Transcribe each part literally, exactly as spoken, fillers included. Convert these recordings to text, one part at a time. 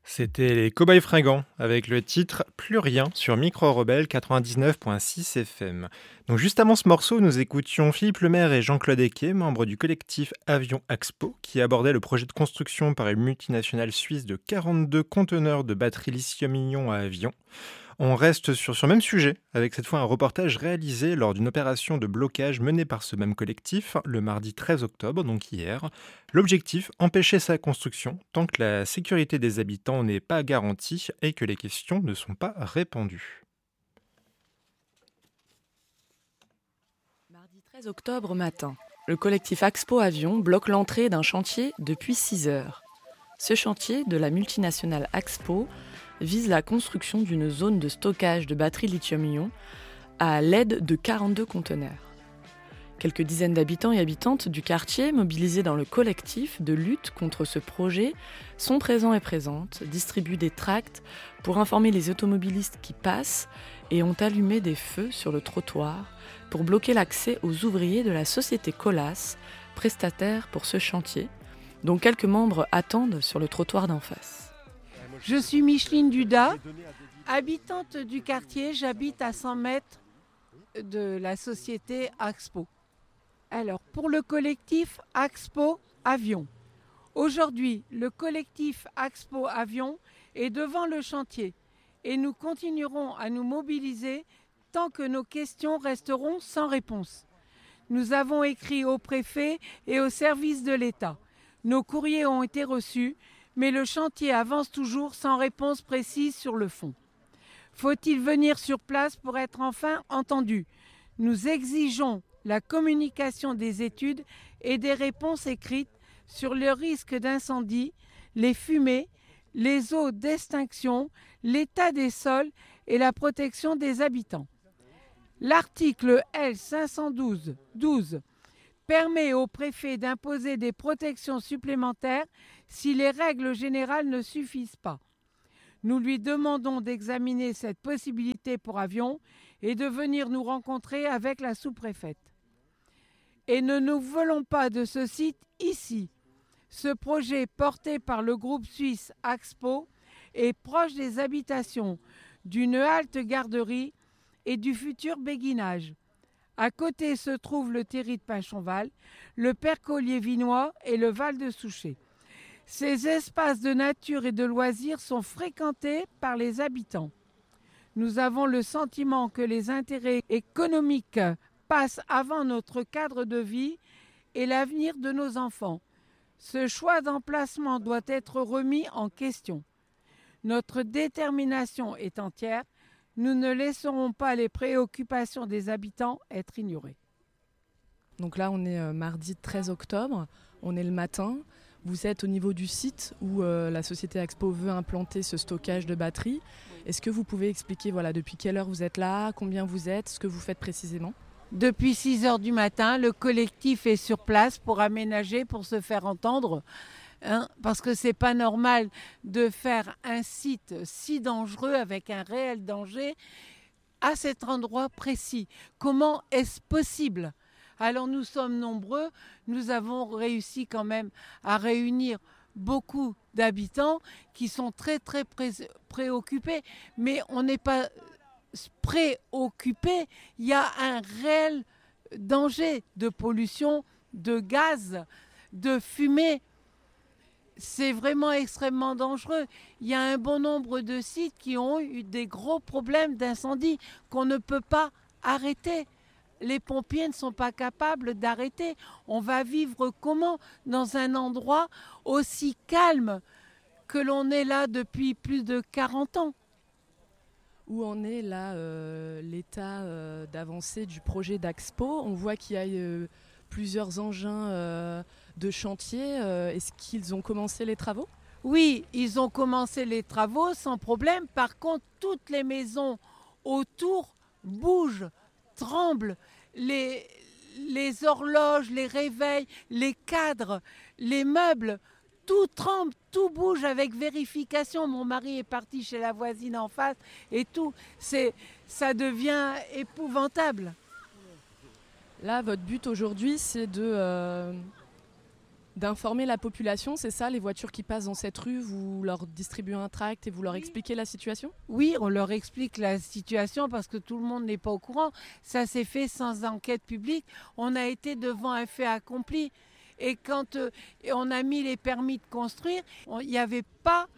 C'était les Cowboys Fringants avec le titre Plus rien sur Micro Rebelle quatre-vingt-dix-neuf virgule six F M. Donc juste avant ce morceau, nous écoutions Philippe Lemaire et Jean-Claude Ecquet, membres du collectif Avion Axpo, qui abordait le projet de construction par une multinationale suisse de quarante-deux conteneurs de batteries lithium-ion à avion. On reste sur, sur le même sujet, avec cette fois un reportage réalisé lors d'une opération de blocage menée par ce même collectif le mardi treize octobre, donc hier. L'objectif, empêcher sa construction tant que la sécurité des habitants n'est pas garantie et que les questions ne sont pas répandues. Mardi treize octobre matin, le collectif Axpo Avion bloque l'entrée d'un chantier depuis six heures. Ce chantier de la multinationale Axpo vise la construction d'une zone de stockage de batteries lithium-ion à l'aide de quarante-deux conteneurs. Quelques dizaines d'habitants et habitantes du quartier, mobilisés dans le collectif de lutte contre ce projet, sont présents et présentes, distribuent des tracts pour informer les automobilistes qui passent et ont allumé des feux sur le trottoir pour bloquer l'accès aux ouvriers de la société Colas, prestataire pour ce chantier, dont quelques membres attendent sur le trottoir d'en face. Je suis Micheline Duda, habitante du quartier. J'habite à cent mètres de la société Axpo. Alors, pour le collectif Axpo Avion, aujourd'hui, le collectif Axpo Avion est devant le chantier et nous continuerons à nous mobiliser tant que nos questions resteront sans réponse. Nous avons écrit au préfet et au service de l'État. Nos courriers ont été reçus, mais le chantier avance toujours sans réponse précise sur le fond. Faut-il venir sur place pour être enfin entendu ? Nous exigeons la communication des études et des réponses écrites sur le risque d'incendie, les fumées, les eaux d'extinction, l'état des sols et la protection des habitants. L'article L cinq cent douze douze permet au préfet d'imposer des protections supplémentaires si les règles générales ne suffisent pas. Nous lui demandons d'examiner cette possibilité pour Avion et de venir nous rencontrer avec la sous-préfète. Et ne nous voulons pas de ce site ici. Ce projet porté par le groupe suisse Axpo est proche des habitations, d'une halte garderie et du futur béguinage. À côté se trouve le terri de Pinchonval, le Percolier vinois et le Val de Souchet. Ces espaces de nature et de loisirs sont fréquentés par les habitants. Nous avons le sentiment que les intérêts économiques passent avant notre cadre de vie et l'avenir de nos enfants. Ce choix d'emplacement doit être remis en question. Notre détermination est entière. Nous ne laisserons pas les préoccupations des habitants être ignorées. Donc là, on est euh, mardi treize octobre, on est le matin. Vous êtes au niveau du site où euh, la société Axpo veut implanter ce stockage de batteries. Est-ce que vous pouvez expliquer voilà, depuis quelle heure vous êtes là, combien vous êtes, ce que vous faites précisément ? Depuis six heures du matin, le collectif est sur place pour aménager, pour se faire entendre. Hein, parce que c'est pas normal de faire un site si dangereux avec un réel danger à cet endroit précis. Comment est-ce possible ? Alors nous sommes nombreux, nous avons réussi quand même à réunir beaucoup d'habitants qui sont très très pré- préoccupés, mais on n'est pas préoccupés, il y a un réel danger de pollution, de gaz, de fumée. C'est vraiment extrêmement dangereux. Il y a un bon nombre de sites qui ont eu des gros problèmes d'incendie qu'on ne peut pas arrêter. Les pompiers ne sont pas capables d'arrêter. On va vivre comment dans un endroit aussi calme que l'on est là depuis plus de quarante ans ? Où en est là euh, l'état euh, d'avancée du projet d'Axpo ? On voit qu'il y a euh, plusieurs engins euh, de chantier. Euh, est-ce qu'ils ont commencé les travaux ? Oui, ils ont commencé les travaux sans problème. Par contre, toutes les maisons autour bougent, tremblent. Les, les horloges, les réveils, les cadres, les meubles, tout tremble, tout bouge avec vérification. Mon mari est parti chez la voisine en face et tout. C'est, ça devient épouvantable. Là, votre but aujourd'hui, c'est de, euh, D'informer la population, c'est ça, les voitures qui passent dans cette rue, vous leur distribuez un tract et vous leur Oui. expliquez la situation ? Oui, on leur explique la situation parce que tout le monde n'est pas au courant. Ça s'est fait sans enquête publique. On a été devant un fait accompli. Et quand euh, on a mis les permis de construire, il n'y avait pas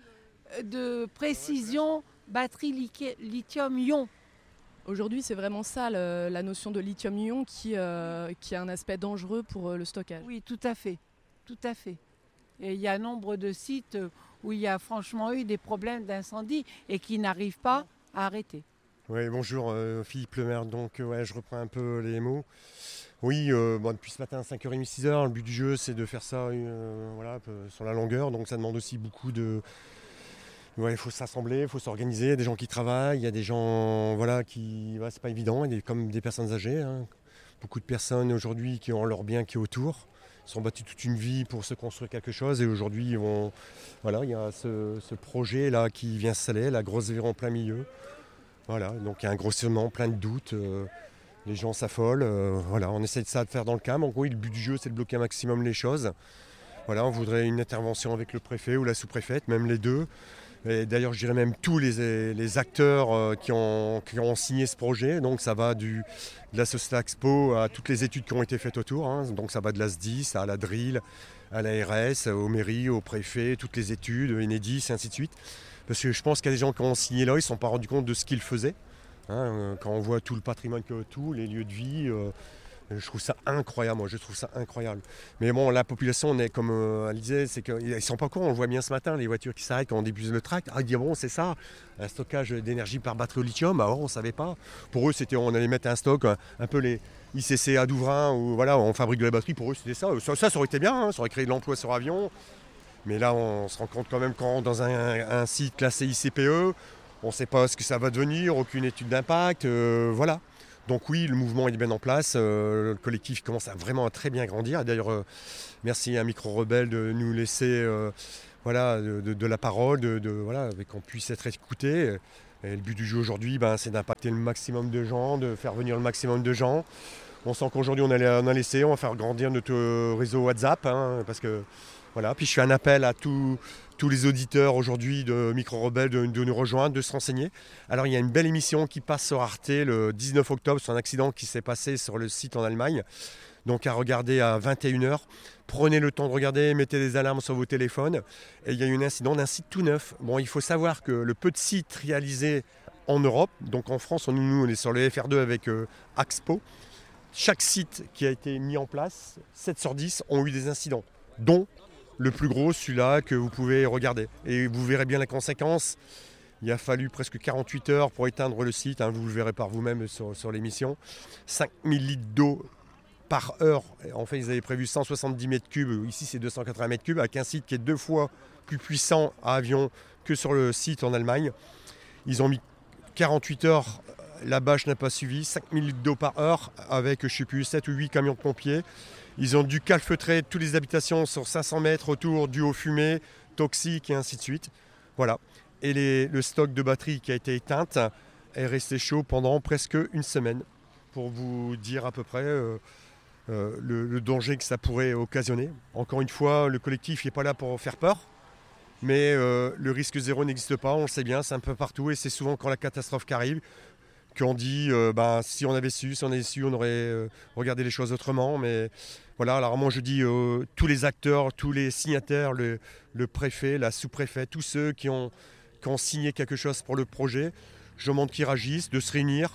de précision batterie li- lithium-ion. Aujourd'hui, c'est vraiment ça, le- la notion de lithium-ion qui, euh, qui a un aspect dangereux pour euh, le stockage. Oui, tout à fait. Tout à fait. Et il y a nombre de sites où il y a franchement eu des problèmes d'incendie et qui n'arrivent pas à arrêter. Oui, bonjour euh, Philippe Lemaire, donc euh, ouais, je reprends un peu les mots. Oui, euh, bon, depuis ce matin, cinq heures trente, six heures, le but du jeu c'est de faire ça euh, voilà, un peu sur la longueur, donc ça demande aussi beaucoup de... Ouais, il faut s'assembler, il faut s'organiser, il y a des gens qui travaillent, il y a des gens voilà, qui... Ouais, c'est pas évident, il y a comme des personnes âgées, hein. Beaucoup de personnes aujourd'hui qui ont leur bien qui est autour. Ils sont battus toute une vie pour se construire quelque chose et aujourd'hui on, voilà, il y a ce, ce projet là qui vient s'installer, la grosse verre en plein milieu. Voilà, donc il y a un grossissement, plein de doutes, euh, les gens s'affolent, euh, voilà, on essaie de ça de faire dans le calme. Donc oui, le but du jeu c'est de bloquer un maximum les choses. Voilà, on voudrait une intervention avec le préfet ou la sous-préfète, même les deux. Et d'ailleurs, je dirais même tous les, les acteurs euh, qui, ont, qui ont signé ce projet. Donc ça va du, de la Société Expo à toutes les études qui ont été faites autour. Hein. Donc ça va de l'A S D I S à la D R I L, à l'A R S, aux mairies, au préfet, toutes les études, Enedis et ainsi de suite. Parce que je pense qu'il y a des gens qui ont signé là, ils ne se sont pas rendus compte de ce qu'ils faisaient. Hein. Quand on voit tout le patrimoine qu'il y a autour, les lieux de vie... Euh, je trouve ça incroyable, moi, je trouve ça incroyable. Mais bon, la population, on est comme euh, elle disait, c'est qu'ils ne sont pas au courant, on le voit bien ce matin, les voitures qui s'arrêtent quand on débute le tract. Ah, ils disent, bon, c'est ça, un stockage d'énergie par batterie au lithium, alors on ne savait pas. Pour eux, c'était, on allait mettre un stock, un, un peu les I C C à Douvrin, où voilà, on fabrique de la batterie, pour eux, c'était ça. Ça, ça, ça aurait été bien, hein, ça aurait créé de l'emploi sur avion. Mais là, on se rend compte quand même quand dans un, un site classé I C P E, on ne sait pas ce que ça va devenir, aucune étude d'impact, euh, voilà. Donc oui, le mouvement est bien en place, euh, le collectif commence à vraiment à très bien grandir. D'ailleurs, euh, merci à Micro Rebelle de nous laisser euh, voilà, de, de, de la parole, de, de, voilà, qu'on puisse être écouté. Et le but du jeu aujourd'hui, ben, c'est d'impacter le maximum de gens, de faire venir le maximum de gens. On sent qu'aujourd'hui, on a, on a laissé, on va faire grandir notre réseau WhatsApp, hein, parce que voilà. Puis je fais un appel à tous tous les auditeurs aujourd'hui de Micro Rebelle de, de nous rejoindre, de se renseigner. Alors il y a une belle émission qui passe sur Arte le dix-neuf octobre sur un accident qui s'est passé sur le site en Allemagne. Donc à regarder à vingt et une heures. Prenez le temps de regarder, mettez des alarmes sur vos téléphones. Et il y a eu un incident d'un site tout neuf. Bon, il faut savoir que le peu de sites réalisés en Europe, donc en France, on, nous on est sur le F R deux avec euh, Axpo. Chaque site qui a été mis en place, sept sur dix, ont eu des incidents, dont le plus gros, celui-là que vous pouvez regarder. Et vous verrez bien la conséquence. Il a fallu presque quarante-huit heures pour éteindre le site, hein, vous le verrez par vous-même sur, sur l'émission. cinq mille litres d'eau par heure. En fait, ils avaient prévu cent soixante-dix mètres cubes, ici c'est deux cent quatre-vingts mètres cubes, avec un site qui est deux fois plus puissant à avion que sur le site en Allemagne. Ils ont mis quarante-huit heures, la bâche n'a pas suivi, cinq mille litres d'eau par heure, avec je ne sais plus, sept ou huit camions de pompiers. Ils ont dû calfeutrer toutes les habitations sur cinq cents mètres autour, dû aux fumées, toxiques et ainsi de suite. Voilà. Et les, le stock de batterie qui a été éteinte est resté chaud pendant presque une semaine, pour vous dire à peu près euh, euh, le, le danger que ça pourrait occasionner. Encore une fois, le collectif n'est pas là pour faire peur, mais euh, le risque zéro n'existe pas, on le sait bien, c'est un peu partout et c'est souvent quand la catastrophe qui arrive qu'on dit euh, bah, si on avait su, si on avait su, on aurait euh, regardé les choses autrement. Mais voilà, alors moi je dis euh, tous les acteurs, tous les signataires, le, le préfet, la sous-préfet, tous ceux qui ont, qui ont signé quelque chose pour le projet, je demande qu'ils réagissent, de se réunir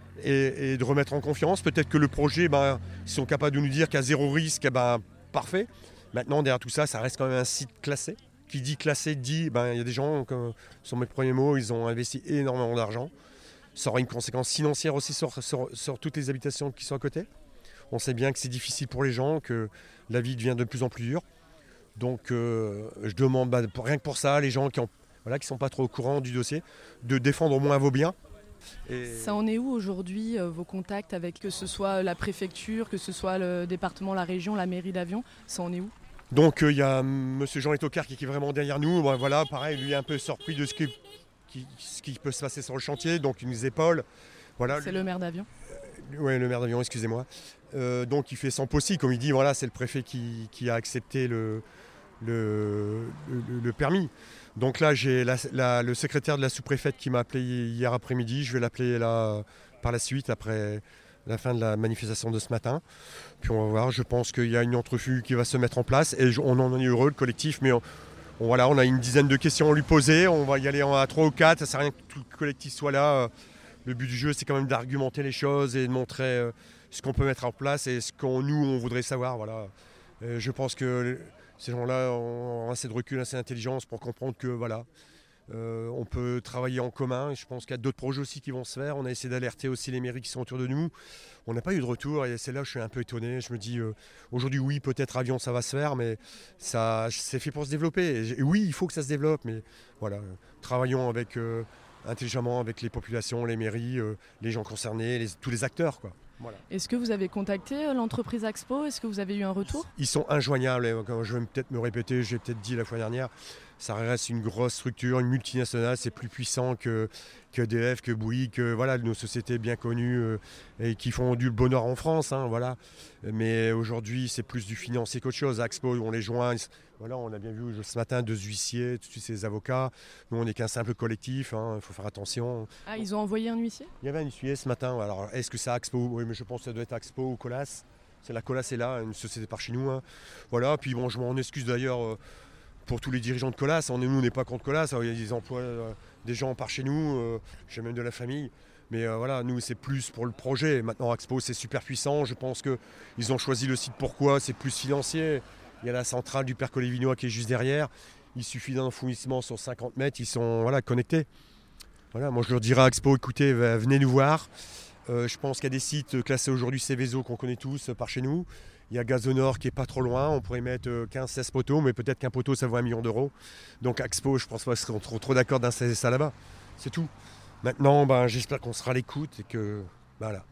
et, et de remettre en confiance. Peut-être que le projet, bah, ils sont capables de nous dire qu'il y a zéro risque, bah, parfait. Maintenant, derrière tout ça, ça reste quand même un site classé. Qui dit classé dit, ben, il y a des gens, comme sont mes premiers mots, ils ont investi énormément d'argent. Ça aura une conséquence financière aussi sur, sur, sur toutes les habitations qui sont à côté. On sait bien que c'est difficile pour les gens, que la vie devient de plus en plus dure. Donc euh, je demande, bah, pour, rien que pour ça, les gens qui ne voilà, qui sont pas trop au courant du dossier, de défendre au moins vos biens. Et... Ça en est où aujourd'hui, euh, vos contacts avec que ce soit la préfecture, que ce soit le département, la région, la mairie d'Avion, ça en est où? Donc il euh, y a M. Jean Etocard qui, qui est vraiment derrière nous. Bon, voilà, pareil, lui est un peu surpris de ce qui, qui, ce qui peut se passer sur le chantier, donc il nous épaule. Voilà, c'est lui, le maire d'Avion euh, Oui, le maire d'Avion, excusez-moi. Euh, donc il fait son possible, comme il dit, voilà, c'est le préfet qui, qui a accepté le, le, le, le permis. Donc là, j'ai la, la, le secrétaire de la sous-préfète qui m'a appelé hier après-midi. Je vais l'appeler là par la suite, après la fin de la manifestation de ce matin. Puis on va voir, je pense qu'il y a une entrevue qui va se mettre en place. Et on en est heureux, le collectif, mais on, on, voilà, on a une dizaine de questions à lui poser. On va y aller à trois ou quatre, ça ne sert à rien que tout le collectif soit là. Le but du jeu, c'est quand même d'argumenter les choses et de montrer ce qu'on peut mettre en place et ce qu'on nous, on voudrait savoir. Voilà. Je pense que ces gens-là ont assez de recul, assez d'intelligence pour comprendre que voilà, euh, on peut travailler en commun. Et je pense qu'il y a d'autres projets aussi qui vont se faire. On a essayé d'alerter aussi les mairies qui sont autour de nous. On n'a pas eu de retour et c'est là où je suis un peu étonné. Je me dis, euh, aujourd'hui, oui, peut-être Avion, ça va se faire, mais ça, c'est fait pour se développer. Et, et oui, il faut que ça se développe, mais voilà, travaillons avec, euh, intelligemment avec les populations, les mairies, euh, les gens concernés, les, tous les acteurs, quoi. Voilà. Est-ce que vous avez contacté l'entreprise Axpo ? Est-ce que vous avez eu un retour ? Ils sont injoignables. Je vais peut-être me répéter, j'ai peut-être dit la fois dernière, ça reste une grosse structure, une multinationale, c'est plus puissant que, que E D F, que Bouygues, que voilà, nos sociétés bien connues euh, et qui font du bonheur en France. Hein, voilà. Mais aujourd'hui, c'est plus du financier qu'autre chose. Axpo, on les joint. Voilà, on a bien vu ce matin deux huissiers, tous ces avocats. Nous, on n'est qu'un simple collectif, il hein, faut faire attention. Ah, ils ont envoyé un huissier ? Il y avait un huissier ce matin. Alors, est-ce que c'est Axpo ? Oui, mais je pense que ça doit être Axpo ou Colas. C'est la Colas est là, une société par chez nous. Hein. Voilà, puis bon, je m'en excuse d'ailleurs euh, pour tous les dirigeants de Colas. On est, nous, on n'est pas contre Colas. Il y a des emplois, euh, des gens par chez nous. Euh, j'ai même de la famille. Mais euh, voilà, nous, c'est plus pour le projet. Maintenant, Axpo, c'est super puissant. Je pense qu'ils ont choisi le site pourquoi. C'est plus financier. Il y a la centrale du Percolet Vinois qui est juste derrière. Il suffit d'un enfouissement sur cinquante mètres. Ils sont voilà, connectés. Voilà, moi, je leur dirais à Axpo, écoutez, venez nous voir. Euh, je pense qu'il y a des sites classés aujourd'hui Céveso qu'on connaît tous par chez nous. Il y a Gazonor qui n'est pas trop loin. On pourrait mettre quinze seize poteaux, mais peut-être qu'un poteau, ça vaut un million d'euros. Donc Axpo, je pense pas qu'ils seront trop, trop d'accord d'installer ça là-bas. C'est tout. Maintenant, ben, j'espère qu'on sera à l'écoute et que... Voilà.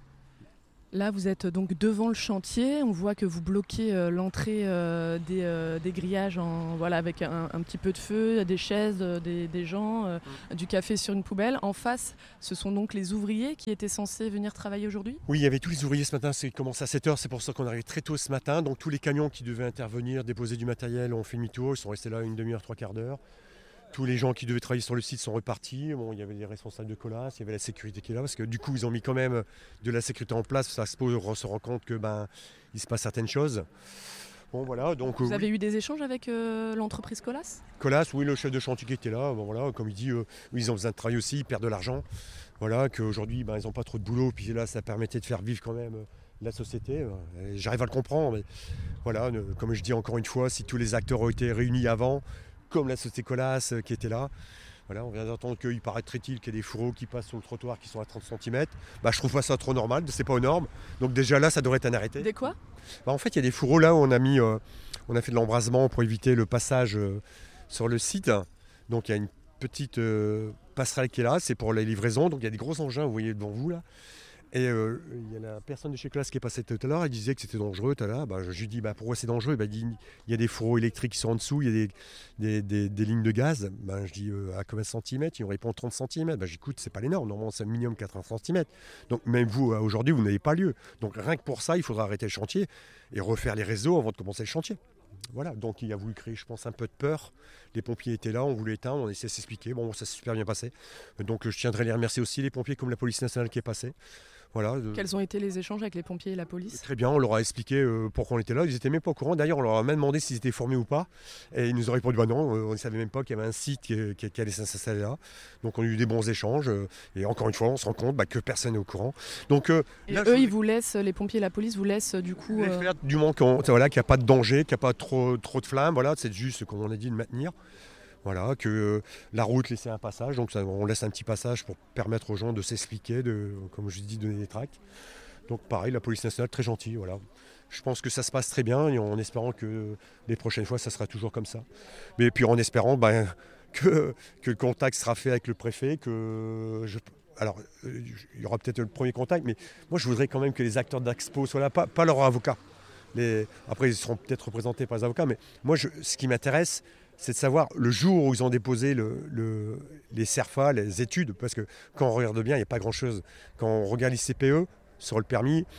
Là, vous êtes donc devant le chantier. On voit que vous bloquez euh, l'entrée euh, des, euh, des grillages en, voilà, avec un, un petit peu de feu, des chaises, euh, des, des gens, euh, mmh. du café sur une poubelle. En face, ce sont donc les ouvriers qui étaient censés venir travailler aujourd'hui ? Oui, il y avait tous les ouvriers ce matin. C'est commencé à sept heures. C'est pour ça qu'on arrive très tôt ce matin. Donc tous les camions qui devaient intervenir, déposer du matériel, ont fait demi-tour. Ils sont restés là une demi-heure, trois quarts d'heure. Tous les gens qui devaient travailler sur le site sont repartis. Bon, il y avait les responsables de Colas, il y avait la sécurité qui est là, parce que du coup, ils ont mis quand même de la sécurité en place. Ça se rend compte que ben, il se passe certaines choses. Bon, voilà, donc, Vous euh, avez oui. eu des échanges avec euh, l'entreprise Colas ? Colas, oui, le chef de chantier qui était là. Bon, voilà, comme il dit, euh, ils ont besoin de travailler aussi, ils perdent de l'argent. Voilà, qu'aujourd'hui, ben, ils n'ont pas trop de boulot. Puis là, ça permettait de faire vivre quand même euh, la société. Et j'arrive à le comprendre. Mais voilà, euh, comme je dis encore une fois, si tous les acteurs ont été réunis avant, comme la société Colas qui était là. Voilà, on vient d'entendre qu'il paraîtrait-il qu'il y a des fourreaux qui passent sur le trottoir qui sont à trente centimètres. Bah, je trouve pas ça trop normal, c'est pas aux normes. Donc déjà là, ça devrait être un arrêté. Des quoi ? Bah, en fait, il y a des fourreaux là où on a mis, euh, on a fait de l'embrasement pour éviter le passage euh, sur le site. Donc il y a une petite euh, passerelle qui est là, c'est pour la livraison. Donc il y a des gros engins, vous voyez devant vous là. Et euh, il y a la personne de chez Colas qui est passée tout à l'heure, elle disait que c'était dangereux tout à l'heure. Bah, je lui dis bah, pourquoi c'est dangereux. Bah, il dit il y a des fourreaux électriques qui sont en dessous, il y a des, des, des, des lignes de gaz. Bah, je dis euh, à combien de centimètres ? Ils me répondent trente centimètres. Bah, j'écoute, c'est pas l'énorme, normalement c'est un minimum quatre-vingts centimètres. Donc même vous, aujourd'hui, vous n'avez pas lieu. Donc rien que pour ça, il faudra arrêter le chantier et refaire les réseaux avant de commencer le chantier. Voilà, donc il a voulu créer, je pense, un peu de peur. Les pompiers étaient là, on voulait éteindre, on essayait de s'expliquer. Bon, ça s'est super bien passé. Donc je tiendrai à les remercier aussi, les pompiers, comme la police nationale qui est passée. Voilà. Quels ont été les échanges avec les pompiers et la police ? Très bien, on leur a expliqué euh, pourquoi on était là. Ils n'étaient même pas au courant. D'ailleurs, on leur a même demandé s'ils étaient formés ou pas. Et ils nous ont répondu bah non, euh, on ne savait même pas qu'il y avait un site qui, qui, qui allait s'installer là. Donc on a eu des bons échanges. Euh, et encore une fois, on se rend compte bah, que personne n'est au courant. Donc, euh, et là, eux, je... ils vous laissent, les pompiers et la police vous laissent du coup. Euh... Faire du moment qu'on, voilà, qu'il n'y a pas de danger, qu'il n'y a pas trop, trop de flammes. Voilà, c'est juste, comme on a dit, de maintenir. Voilà, que euh, la route laissait un passage. Donc ça, on laisse un petit passage pour permettre aux gens de s'expliquer, de, comme je dis, donner des tracts. Donc pareil, la police nationale, très gentille, voilà. Je pense que ça se passe très bien et en espérant que les prochaines fois, ça sera toujours comme ça. Mais puis en espérant ben, que, que le contact sera fait avec le préfet, que je... Alors, il y aura peut-être le premier contact, mais moi, je voudrais quand même que les acteurs d'Axpo soient là, pas, pas leurs avocats. Les... Après, ils seront peut-être représentés par les avocats, mais moi, je... ce qui m'intéresse, c'est de savoir le jour où ils ont déposé le, le, les CERFA, les études, parce que quand on regarde bien, il n'y a pas grand-chose. Quand on regarde les C P E, sur le permis,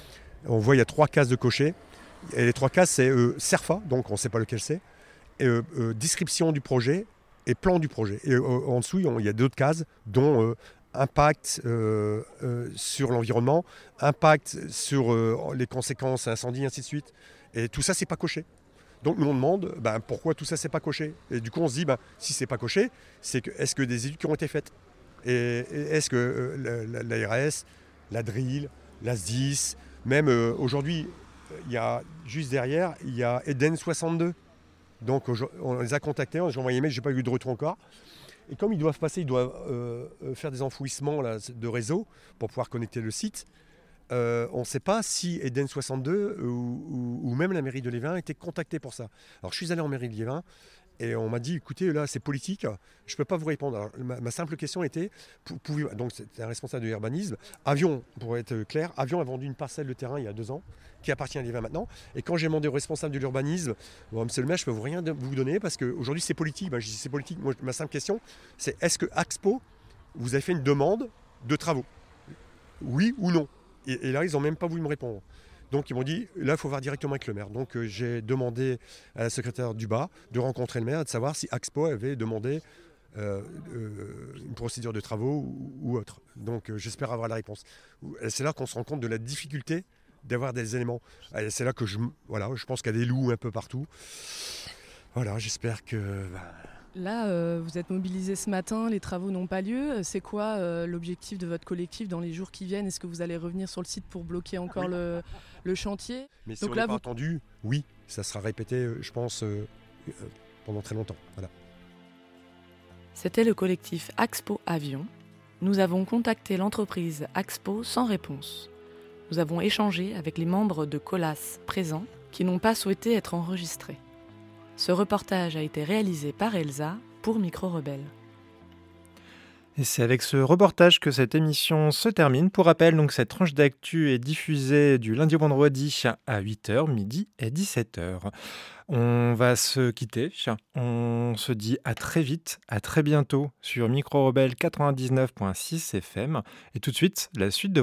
On voit il y a trois cases de cocher. Et les trois cases, c'est euh, CERFA, donc on ne sait pas lequel c'est, et, euh, euh, description du projet et plan du projet. Et euh, en dessous, il y a d'autres cases, dont euh, impact euh, euh, sur l'environnement, impact sur euh, les conséquences incendie, ainsi de suite. Et tout ça, c'est pas coché. Donc nous on demande ben, pourquoi tout ça c'est pas coché. Et du coup on se dit ben, si c'est pas coché, c'est que est-ce que des études qui ont été faites et, et est-ce que euh, l'A R S, la D R I L, la S D I S, même euh, aujourd'hui, il y a juste derrière, il y a Eden soixante-deux. Donc on les a contactés, on a envoyé un mail, j'ai pas eu de retour encore. Et comme ils doivent passer, ils doivent euh, faire des enfouissements là, de réseau pour pouvoir connecter le site. Euh, on ne sait pas si Eden soixante-deux ou, ou, ou même la mairie de Liévin a été contactée pour ça. Alors je suis allé en mairie de Liévin et on m'a dit écoutez là c'est politique, je ne peux pas vous répondre. Alors, ma, ma simple question était, pouvez, donc c'est un responsable de l'urbanisme, Avion, pour être clair, Avion a vendu une parcelle de terrain il y a deux ans qui appartient à Liévin maintenant. Et quand j'ai demandé au responsable de l'urbanisme, bon, monsieur le maire je ne peux vous rien vous donner parce qu'aujourd'hui c'est politique. Ben, je dis c'est politique. Moi, ma simple question c'est est-ce que Axpo vous avez fait une demande de travaux? Oui ou non? Et, et là, ils n'ont même pas voulu me répondre. Donc, ils m'ont dit, là, il faut voir directement avec le maire. Donc, euh, j'ai demandé à la secrétaire du bas de rencontrer le maire et de savoir si Axpo avait demandé euh, euh, une procédure de travaux ou, ou autre. Donc, euh, j'espère avoir la réponse. Et c'est là qu'on se rend compte de la difficulté d'avoir des éléments. Et c'est là que je, voilà, je pense qu'il y a des loups un peu partout. Voilà, j'espère que... Bah, Là, euh, vous êtes mobilisés ce matin, les travaux n'ont pas lieu. C'est quoi euh, l'objectif de votre collectif dans les jours qui viennent? Est-ce que vous allez revenir sur le site pour bloquer encore le, le chantier? Mais si Donc on là, n'est pas vous... entendu, oui, ça sera répété, je pense, euh, euh, pendant très longtemps. Voilà. C'était le collectif Axpo Avion. Nous avons contacté l'entreprise Axpo sans réponse. Nous avons échangé avec les membres de Colas présents qui n'ont pas souhaité être enregistrés. Ce reportage a été réalisé par Elsa pour Micro Rebelle. Et c'est avec ce reportage que cette émission se termine. Pour rappel, donc, cette tranche d'actu est diffusée du lundi au vendredi à huit heures, midi et dix-sept heures. On va se quitter. On se dit à très vite, à très bientôt sur Micro Rebelle quatre-vingt-dix-neuf virgule six F M. Et tout de suite, la suite de